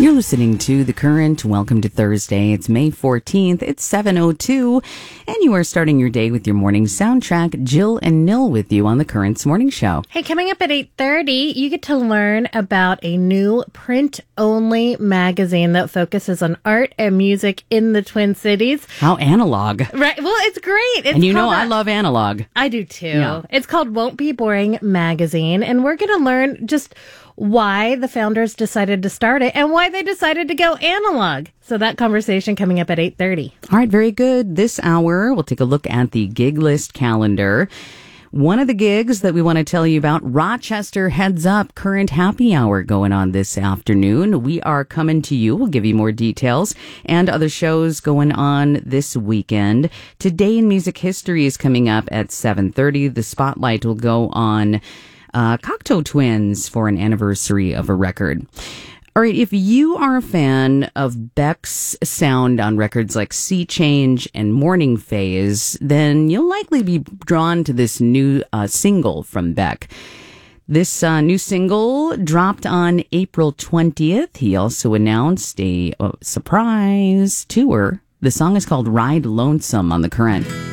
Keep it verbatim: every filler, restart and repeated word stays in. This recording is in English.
You're listening to The Current. Welcome to Thursday. It's May fourteenth. It's seven oh two, and you are starting your day with your morning soundtrack. Jill and Nil with you on The Current's morning show. Hey, coming up at eight thirty, you get to learn about a new print-only magazine that focuses on art and music in the Twin Cities. How analog. Right. Well, it's great. It's and you know called I a- love analog. I do too. Yeah. It's called Won't Be Boring Magazine, and we're going to learn just why the founders decided to start it and why they decided to go analog. So that conversation coming up at eight thirty. All right, very good. This hour, we'll take a look at the gig list calendar. One of the gigs that we want to tell you about, Rochester Heads Up Current Happy Hour going on this afternoon. We are coming to you. We'll give you more details and other shows going on this weekend. Today in Music History is coming up at seven thirty. The spotlight will go on uh, Cocteau Twins for an anniversary of a record. All right, if you are a fan of Beck's sound on records like Sea Change and Morning Phase, then you'll likely be drawn to this new uh, single from Beck. This uh, new single dropped on April twentieth. He also announced a uh, surprise tour. The song is called Ride Lonesome on The Current.